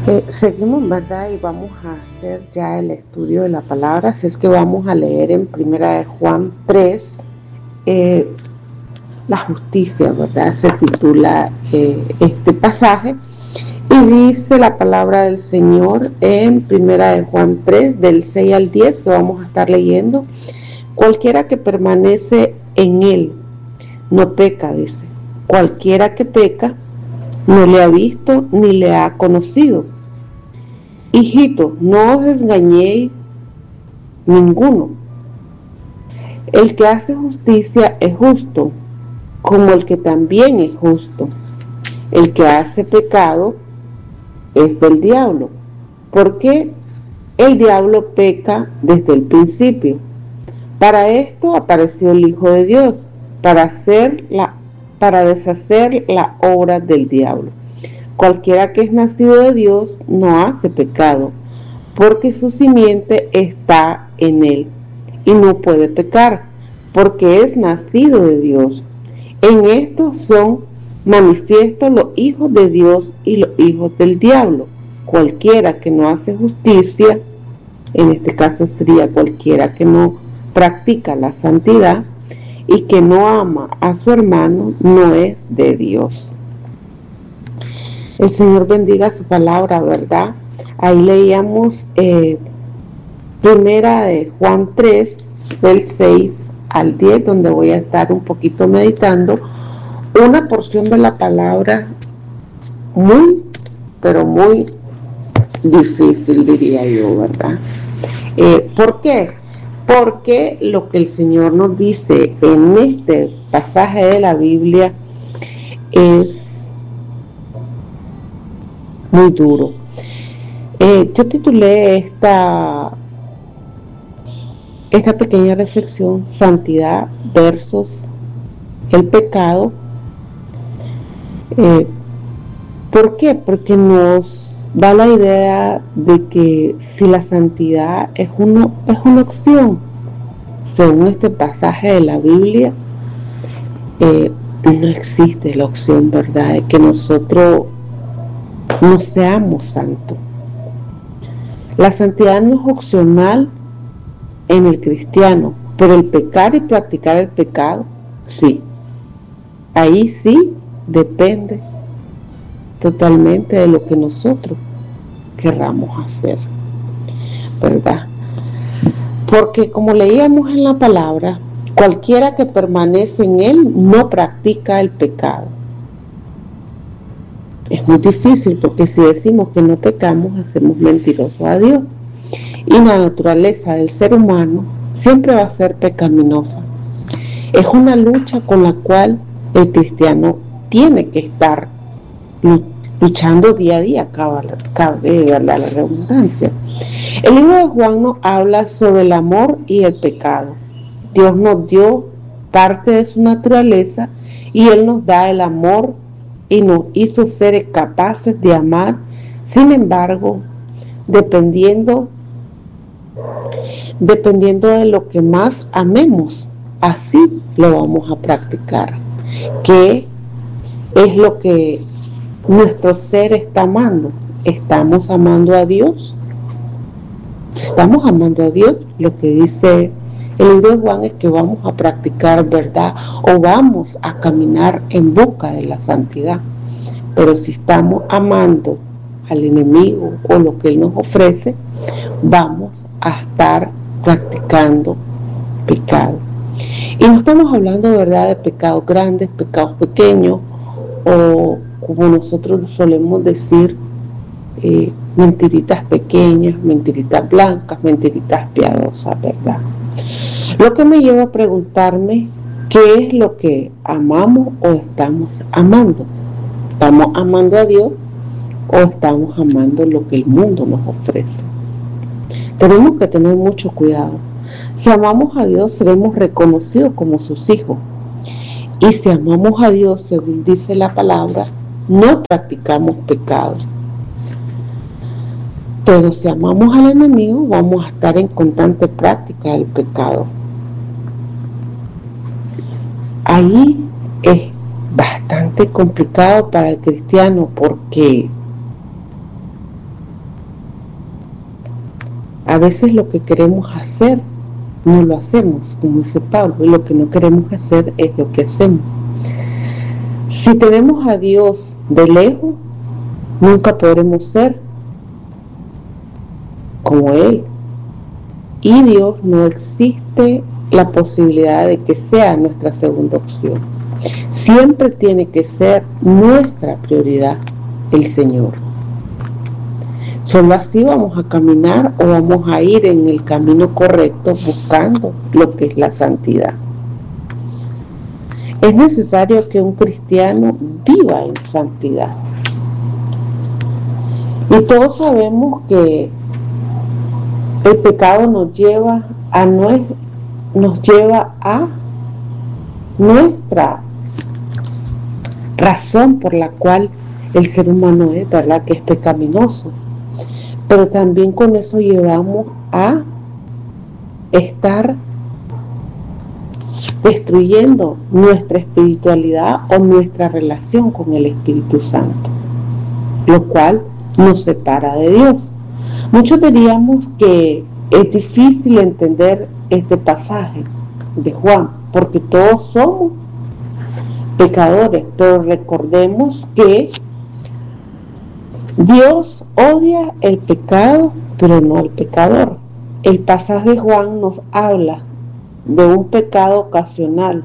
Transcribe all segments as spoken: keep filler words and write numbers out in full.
Eh, seguimos, ¿verdad? Y vamos a hacer ya el estudio de la palabra. Así es que vamos a leer en Primera de Juan tres, eh, la justicia, ¿verdad? Se titula eh, este pasaje. Y dice la palabra del Señor en Primera de Juan tres, del seis al diez, que vamos a estar leyendo. Cualquiera que permanece en él no peca, dice. Cualquiera que peca no le ha visto ni le ha conocido. Hijito, no os engañéis ninguno. El que hace justicia es justo, como el que también es justo. El que hace pecado es del diablo, porque el diablo peca desde el principio. Para esto apareció el Hijo de Dios, para hacer la, para deshacer la obra del diablo. Cualquiera que es nacido de Dios no hace pecado, porque su simiente está en él, y no puede pecar, porque es nacido de Dios. En esto son manifiestos los hijos de Dios y los hijos del diablo. Cualquiera que no hace justicia, en este caso sería cualquiera que no practica la santidad y que no ama a su hermano, no es de Dios. El Señor bendiga su palabra, ¿verdad? Ahí leíamos eh, Primera de Juan tres, del seis al diez, donde voy a estar un poquito meditando una porción de la palabra muy, pero muy difícil, diría yo, ¿verdad? Eh, ¿Por qué? Porque lo que el Señor nos dice en este pasaje de la Biblia es muy duro. Eh, yo titulé esta, esta pequeña reflexión: Santidad versus el pecado. Eh, ¿Por qué? Porque nos da la idea de que si la santidad es, uno, es una opción, según este pasaje de la Biblia, eh, no existe la opción, ¿verdad?, de que nosotros no seamos santos. La santidad no es opcional en el cristiano, pero el pecar y practicar el pecado, sí. Ahí sí depende totalmente de lo que nosotros querramos hacer, ¿verdad? Porque como leíamos en la palabra, cualquiera que permanece en él no practica el pecado. Es muy difícil, porque si decimos que no pecamos, hacemos mentiroso a Dios. Y la naturaleza del ser humano siempre va a ser pecaminosa. Es una lucha con la cual el cristiano tiene que estar luchando día a día, cabe la redundancia. El libro de Juan nos habla sobre el amor y el pecado. Dios nos dio parte de su naturaleza y Él nos da el amor y nos hizo seres capaces de amar. Sin embargo, dependiendo, dependiendo de lo que más amemos, así lo vamos a practicar. ¿Qué es lo que nuestro ser está amando? ¿Estamos amando a Dios? Si estamos amando a Dios, lo que dice el libro de Juan es que vamos a practicar verdad o vamos a caminar en busca de la santidad. Pero si estamos amando al enemigo o lo que él nos ofrece, vamos a estar practicando pecado. Y no estamos hablando, ¿verdad?, de pecados grandes, pecados pequeños, o como nosotros solemos decir, eh, mentiritas pequeñas, mentiritas blancas, mentiritas piadosas, ¿verdad? Lo que me lleva a preguntarme, ¿qué es lo que amamos o estamos amando? ¿Estamos amando a Dios o estamos amando lo que el mundo nos ofrece? Tenemos que tener mucho cuidado. Si amamos a Dios, seremos reconocidos como sus hijos. Y si amamos a Dios, según dice la palabra, no practicamos pecado. Pero si amamos al enemigo, vamos a estar en constante práctica del pecado. Ahí es bastante complicado para el cristiano, porque A veces lo que queremos hacer no lo hacemos, como dice Pablo, y lo que no queremos hacer es lo que hacemos. Si tenemos a Dios de lejos, nunca podremos ser como Él. Y Dios, no existe la posibilidad de que sea nuestra segunda opción. Siempre tiene que ser nuestra prioridad el Señor. Solo así vamos a caminar o vamos a ir en el camino correcto buscando lo que es la santidad. Es necesario que un cristiano viva en santidad. Y todos sabemos que el pecado nos lleva a, nue- nos lleva a nuestra razón por la cual el ser humano es, ¿verdad?, que es pecaminoso. Pero también con eso llevamos a estar destruyendo nuestra espiritualidad o nuestra relación con el Espíritu Santo, lo cual nos separa de Dios. Muchos diríamos que es difícil entender este pasaje de Juan, porque todos somos pecadores, pero recordemos que Dios odia el pecado, pero no al pecador. El pasaje de Juan nos habla de un pecado ocasional,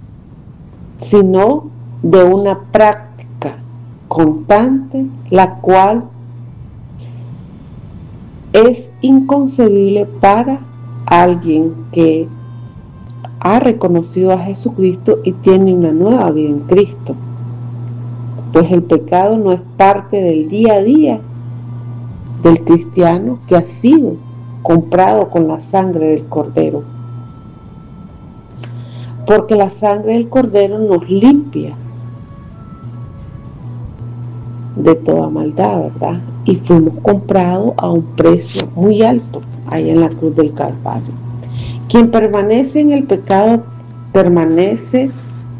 sino de una práctica constante, la cual es inconcebible para alguien que ha reconocido a Jesucristo y tiene una nueva vida en Cristo. Pues el pecado no es parte del día a día del cristiano que ha sido comprado con la sangre del Cordero. Porque la sangre del Cordero nos limpia de toda maldad, ¿verdad? Y fuimos comprados a un precio muy alto, ahí en la cruz del Calvario. Quien permanece en el pecado, permanece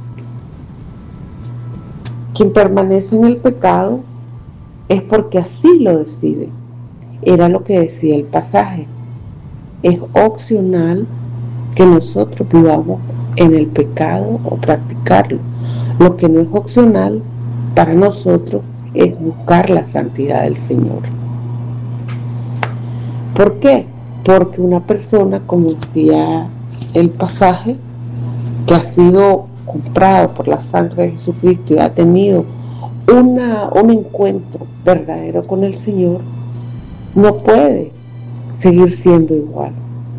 Quien permanece en el pecado es porque así lo decide. Era lo que decía el pasaje. Es opcional que nosotros vivamos en el pecado o practicarlo. Lo que no es opcional para nosotros es buscar la santidad del Señor. ¿Por qué? Porque una persona, como decía el pasaje, que ha sido comprado por la sangre de Jesucristo y ha tenido una, un encuentro verdadero con el Señor, no puede seguir siendo igual.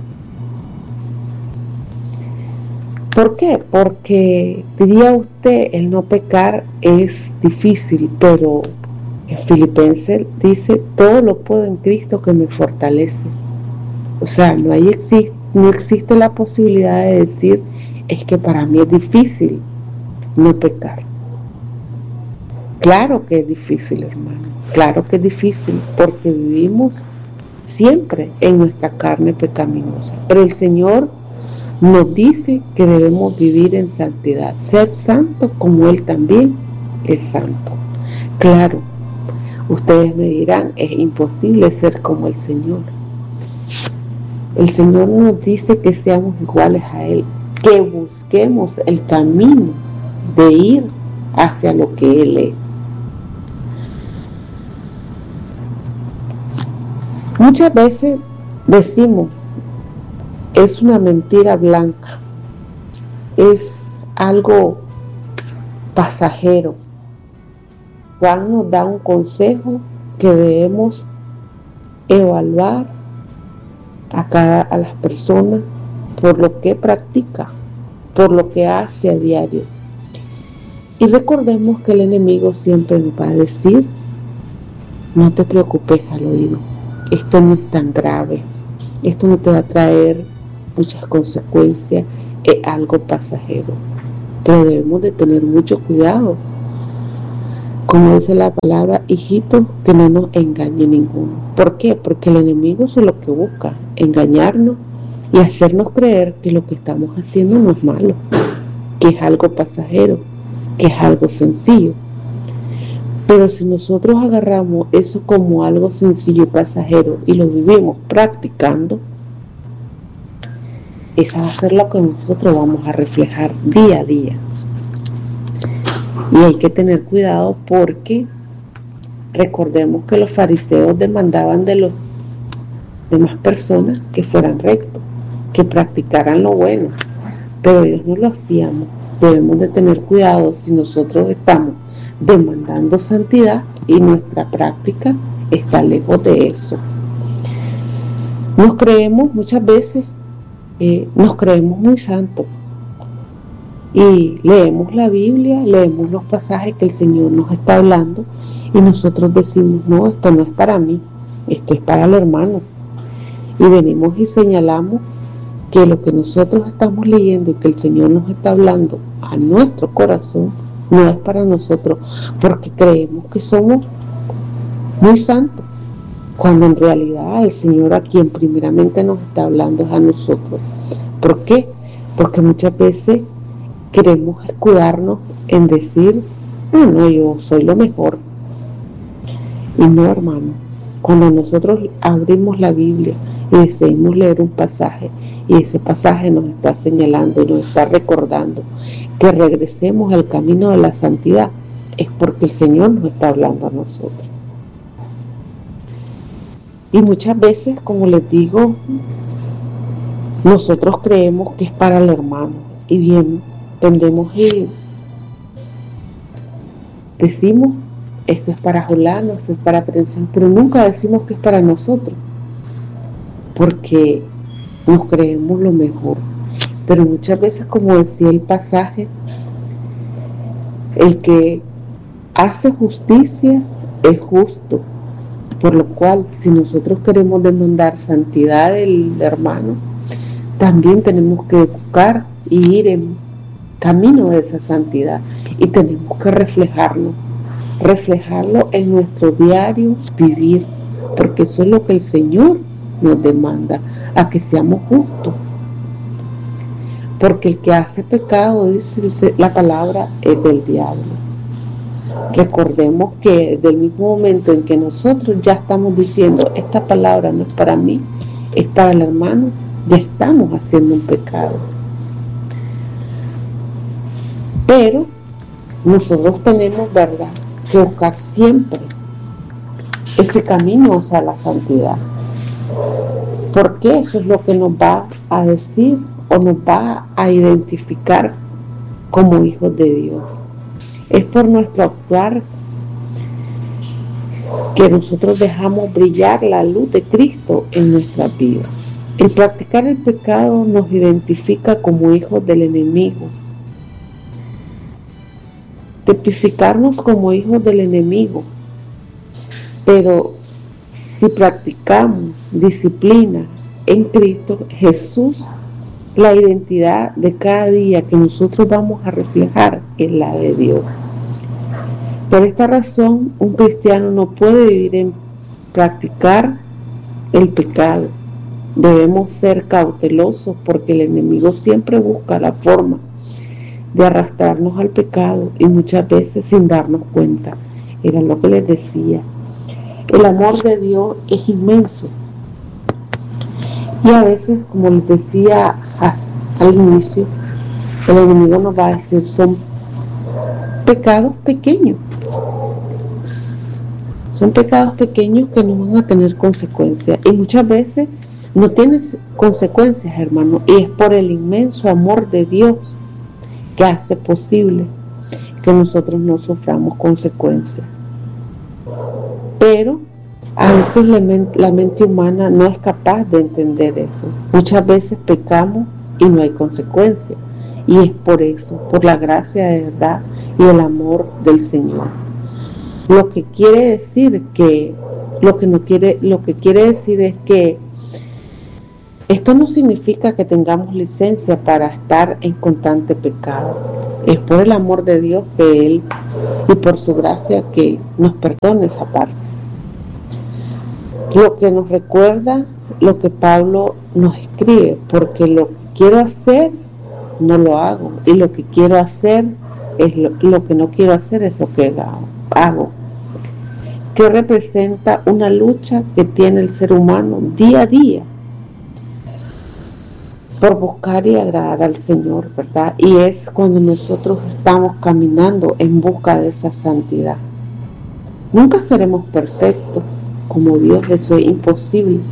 ¿Por qué? Porque, diría usted, el no pecar es difícil, pero en Filipenses dice, todo lo puedo en Cristo que me fortalece. O sea, no, hay, no existe la posibilidad de decir, es que para mí es difícil no pecar. Claro que es difícil, hermano, claro que es difícil, porque vivimos siempre en nuestra carne pecaminosa, pero el Señor nos dice que debemos vivir en santidad, ser santos como Él también es santo. Claro, ustedes me dirán, es imposible ser como el Señor. El Señor nos dice que seamos iguales a Él, que busquemos el camino de ir hacia lo que Él es. Muchas veces decimos, es una mentira blanca, es algo pasajero. Juan nos da un consejo que debemos evaluar a cada a las personas por lo que practica, por lo que hace a diario. Y recordemos que el enemigo siempre nos va a decir, no te preocupes al oído, esto no es tan grave, esto no te va a traer muchas consecuencias, es algo pasajero. Pero debemos de tener mucho cuidado, como dice la palabra, hijitos, que no nos engañe ninguno. ¿Por qué? Porque el enemigo es lo que busca, engañarnos y hacernos creer que lo que estamos haciendo no es malo, que es algo pasajero, que es algo sencillo. Pero si nosotros agarramos eso como algo sencillo y pasajero y lo vivimos practicando, esa va a ser lo que nosotros vamos a reflejar día a día. Y hay que tener cuidado porque recordemos que los fariseos demandaban de los demás personas que fueran rectos, que practicaran lo bueno, pero ellos no lo hacíamos. Debemos de tener cuidado si nosotros estamos demandando santidad y nuestra práctica está lejos de eso. Nos creemos muchas veces, eh, nos creemos muy santos y leemos la Biblia, leemos los pasajes que el Señor nos está hablando y nosotros decimos, no, esto no es para mí, esto es para el hermano. Y venimos y señalamos que lo que nosotros estamos leyendo y que el Señor nos está hablando a nuestro corazón no es para nosotros, porque creemos que somos muy santos, cuando en realidad el Señor a quien primeramente nos está hablando es a nosotros. ¿Por qué? Porque muchas veces queremos escudarnos en decir, no, no, yo soy lo mejor. Y no, hermano, cuando nosotros abrimos la Biblia y decidimos leer un pasaje, y ese pasaje nos está señalando y nos está recordando que regresemos al camino de la santidad, es porque el Señor nos está hablando a nosotros. Y muchas veces, como les digo, nosotros creemos que es para el hermano, y bien, tendemos y decimos, esto es para Jolano, esto es para Prensa, pero nunca decimos que es para nosotros, porque nos creemos lo mejor. Pero muchas veces, como decía el pasaje, el que hace justicia es justo, por lo cual si nosotros queremos demandar santidad del hermano, también tenemos que buscar y ir en camino de esa santidad, y tenemos que reflejarlo reflejarlo en nuestro diario vivir, porque eso es lo que el Señor nos demanda, a que seamos justos. Porque el que hace pecado, dice la palabra, es del diablo. Recordemos que desde el mismo momento en que nosotros ya estamos diciendo, esta palabra no es para mí, es para el hermano, ya estamos haciendo un pecado. Pero nosotros tenemos, ¿verdad?, que buscar siempre ese camino hacia la santidad, porque eso es lo que nos va a decir o nos va a identificar como hijos de Dios. Es por nuestro actuar que nosotros dejamos brillar la luz de Cristo en nuestra vida. El practicar el pecado nos identifica como hijos del enemigo. Tipificarnos como hijos del enemigo, pero si practicamos disciplina en Cristo Jesús, la identidad de cada día que nosotros vamos a reflejar es la de Dios. Por esta razón, un cristiano no puede vivir en practicar el pecado. Debemos ser cautelosos porque el enemigo siempre busca la forma de arrastrarnos al pecado, y muchas veces sin darnos cuenta. Era lo que les decía, el amor de Dios es inmenso, y a veces, como les decía al inicio, el enemigo nos va a decir, son pecados pequeños, son pecados pequeños que no van a tener consecuencias, y muchas veces no tienen consecuencias, hermano, y es por el inmenso amor de Dios que hace posible que nosotros no suframos consecuencias. Pero a veces la mente, la mente humana no es capaz de entender eso. Muchas veces pecamos y no hay consecuencias, y es por eso, por la gracia de verdad y el amor del Señor. Lo que quiere decir que lo que no quiere, lo que quiere decir es que esto no significa que tengamos licencia para estar en constante pecado. Es por el amor de Dios que Él, y por su gracia, que nos perdona esa parte. Lo que nos recuerda lo que Pablo nos escribe, porque lo que quiero hacer no lo hago, y lo que quiero hacer es lo, lo que no quiero hacer es lo que hago. que representa una lucha que tiene el ser humano día a día por buscar y agradar al Señor, ¿verdad? Y es cuando nosotros estamos caminando en busca de esa santidad. Nunca seremos perfectos como Dios, eso es imposible,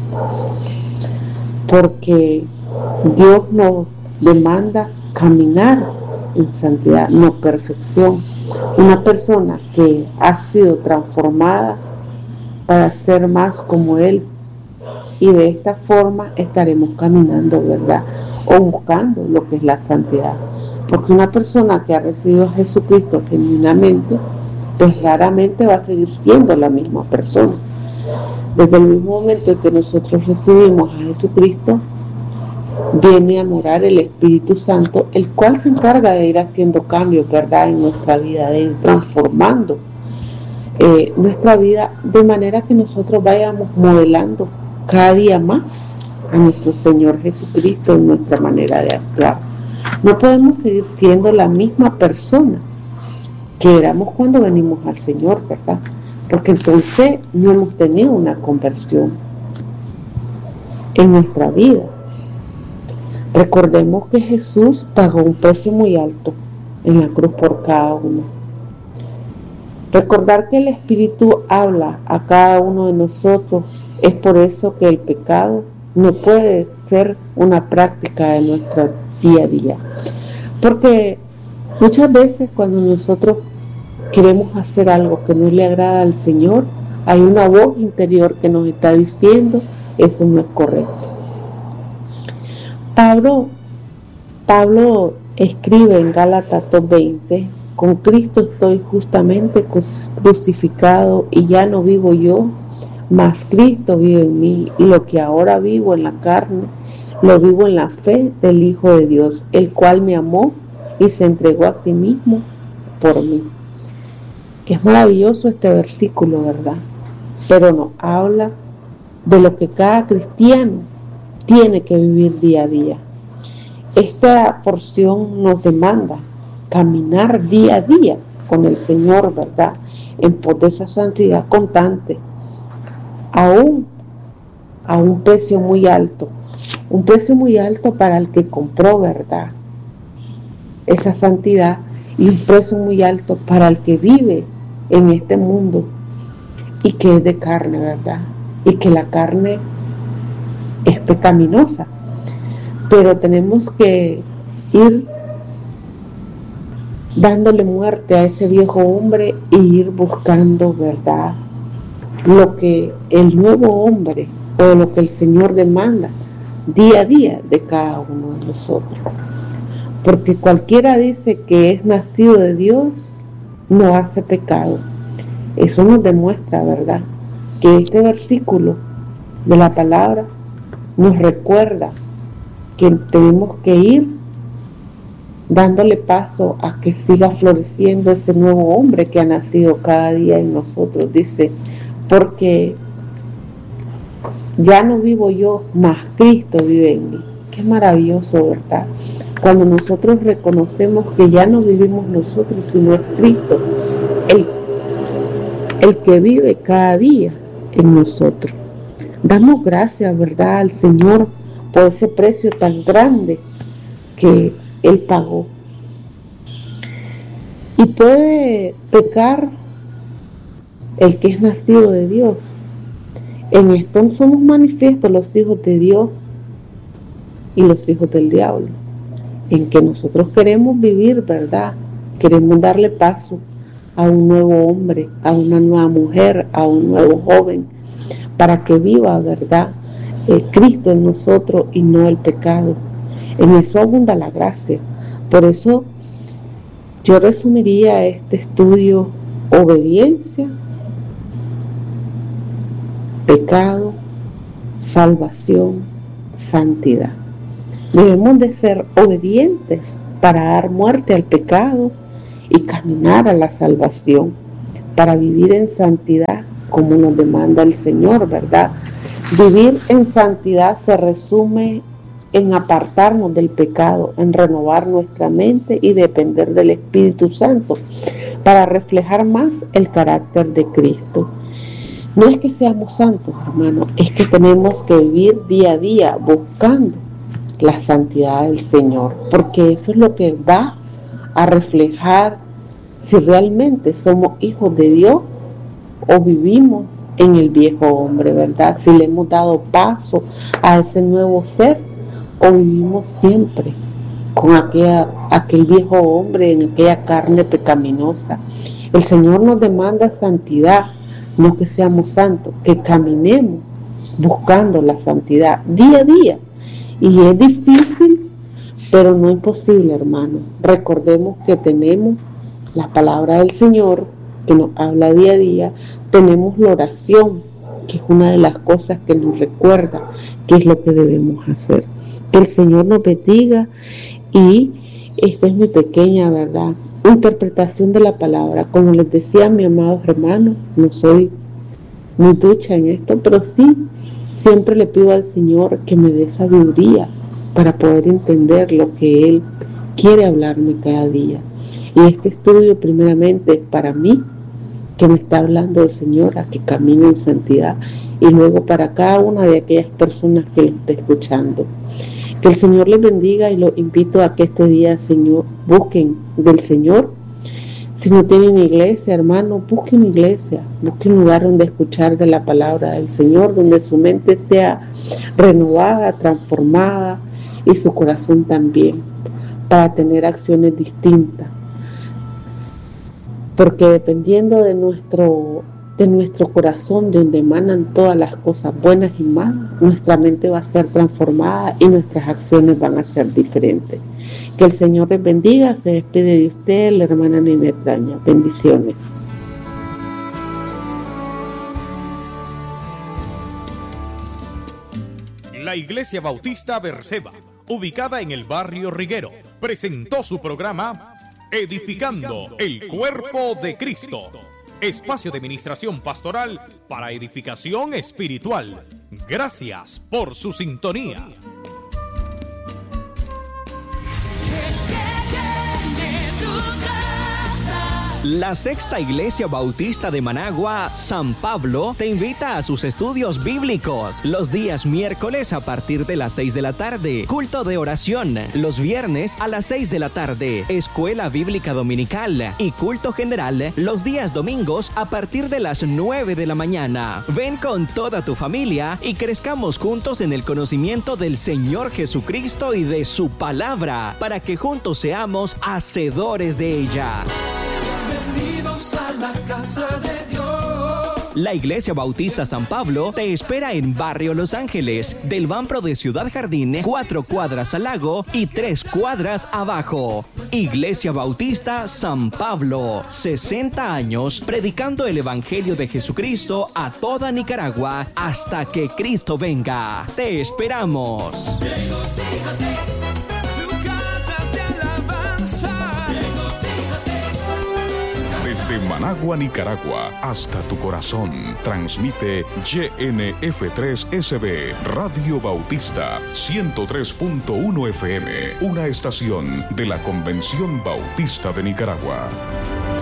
porque Dios nos demanda caminar en santidad, no perfección. Una persona que ha sido transformada para ser más como Él, y de esta forma estaremos caminando, ¿verdad? O buscando lo que es la santidad. Porque una persona que ha recibido a Jesucristo genuinamente, pues raramente va a seguir siendo la misma persona. Desde el mismo momento en que nosotros recibimos a Jesucristo, viene a morar el Espíritu Santo, el cual se encarga de ir haciendo cambios, ¿verdad?, en nuestra vida, de ir transformando eh, nuestra vida, de manera que nosotros vayamos modelando cada día más a nuestro Señor Jesucristo en nuestra manera de actuar. No podemos seguir siendo la misma persona que éramos cuando venimos al Señor, ¿verdad? Porque entonces no hemos tenido una conversión en nuestra vida. Recordemos que Jesús pagó un precio muy alto en la cruz por cada uno. Recordar que el Espíritu habla a cada uno de nosotros, es por eso que el pecado no puede ser una práctica de nuestro día a día. Porque muchas veces cuando nosotros queremos hacer algo que no le agrada al Señor, hay una voz interior que nos está diciendo, eso no es correcto. Pablo, Pablo escribe en Gálatas dos veinte, con Cristo estoy justamente crucificado y ya no vivo yo, mas Cristo vive en mí, y lo que ahora vivo en la carne, lo vivo en la fe del Hijo de Dios, el cual me amó y se entregó a sí mismo por mí. Es maravilloso este versículo, ¿verdad? Pero nos habla de lo que cada cristiano tiene que vivir día a día. Esta porción nos demanda caminar día a día con el Señor, ¿verdad?, en pos de esa santidad constante, aún a un precio muy alto, un precio muy alto para el que compró, ¿verdad?, esa santidad, y un precio muy alto para el que vive en este mundo y que es de carne, ¿verdad?, y que la carne es pecaminosa. Pero tenemos que ir dándole muerte a ese viejo hombre e ir buscando, ¿verdad?, lo que el nuevo hombre o lo que el Señor demanda día a día de cada uno de nosotros. Porque cualquiera dice que es nacido de Dios, no hace pecado. Eso nos demuestra, ¿verdad?, que este versículo de la palabra nos recuerda que tenemos que ir dándole paso a que siga floreciendo ese nuevo hombre que ha nacido cada día en nosotros. Dice, porque ya no vivo yo, mas Cristo vive en mí. Qué maravilloso, ¿verdad? Cuando nosotros reconocemos que ya no vivimos nosotros, sino es Cristo el, el que vive cada día en nosotros. Damos gracias, ¿verdad?, al Señor por ese precio tan grande que Él pagó. Y puede pecar el que es nacido de Dios. En esto somos manifiestos los hijos de Dios y los hijos del diablo, en que nosotros queremos vivir, ¿verdad?, queremos darle paso a un nuevo hombre, a una nueva mujer, a un nuevo joven, para que viva, ¿verdad?, eh, Cristo en nosotros y no el pecado. En eso abunda la gracia. Por eso yo resumiría este estudio: obediencia, pecado, salvación, santidad. Debemos de ser obedientes para dar muerte al pecado y caminar a la salvación, para vivir en santidad como nos demanda el Señor, ¿verdad? Vivir en santidad se resume en apartarnos del pecado, en renovar nuestra mente y depender del Espíritu Santo para reflejar más el carácter de Cristo. No es que seamos santos, hermano, es que tenemos que vivir día a día buscando la santidad del Señor, porque eso es lo que va a reflejar si realmente somos hijos de Dios o vivimos en el viejo hombre, ¿verdad? Si le hemos dado paso a ese nuevo ser o vivimos siempre con aquella, aquel viejo hombre en aquella carne pecaminosa. El Señor nos demanda santidad, no que seamos santos, que caminemos buscando la santidad día a día. Y es difícil, pero no imposible, hermano. Recordemos que tenemos la palabra del Señor, que nos habla día a día. Tenemos la oración, que es una de las cosas que nos recuerda qué es lo que debemos hacer. Que el Señor nos bendiga, y esta es mi pequeña, ¿verdad?, interpretación de la palabra. Como les decía, mi amados hermanos, no soy muy ducha en esto, pero sí, siempre le pido al Señor que me dé sabiduría para poder entender lo que Él quiere hablarme cada día. Y este estudio primeramente es para mí, que me está hablando el Señor a que camine en santidad, y luego para cada una de aquellas personas que lo esté escuchando. Que el Señor les bendiga, y los invito a que este día, Señor, busquen del Señor. Si no tienen iglesia, hermano, busquen iglesia, busquen un lugar donde escuchar de la palabra del Señor, donde su mente sea renovada, transformada, y su corazón también, para tener acciones distintas. Porque dependiendo de nuestro, de nuestro corazón, de donde emanan todas las cosas buenas y malas, nuestra mente va a ser transformada y nuestras acciones van a ser diferentes. Que el Señor les bendiga. Se despide de usted la hermana Nina Extraña. Bendiciones. La Iglesia Bautista Berseba, ubicada en el barrio Riguero, presentó su programa Edificando el Cuerpo de Cristo, espacio de ministración pastoral para edificación espiritual. Gracias por su sintonía. La Sexta Iglesia Bautista de Managua, San Pablo, te invita a sus estudios bíblicos los días miércoles a partir de las seis de la tarde, culto de oración los viernes a las seis de la tarde, escuela bíblica dominical y culto general los días domingos a partir de las nueve de la mañana. Ven con toda tu familia y crezcamos juntos en el conocimiento del Señor Jesucristo y de su palabra, para que juntos seamos hacedores de ella. Bienvenidos a la casa de Dios. La Iglesia Bautista San Pablo te espera en Barrio Los Ángeles, del Banpro de Ciudad Jardín, cuatro cuadras al lago y tres cuadras abajo. Iglesia Bautista San Pablo, sesenta años predicando el Evangelio de Jesucristo a toda Nicaragua hasta que Cristo venga. Te esperamos. Desde Managua, Nicaragua, hasta tu corazón, transmite Y N F tres S B, Radio Bautista, ciento tres punto uno F M, una estación de la Convención Bautista de Nicaragua.